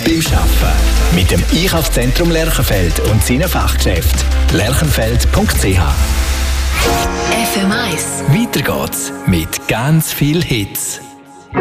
beim Arbeiten. Mit dem Einkaufszentrum Lerchenfeld und seinen Fachgeschäften. lerchenfeld.ch. FM1. Weiter geht's mit ganz viel Hits.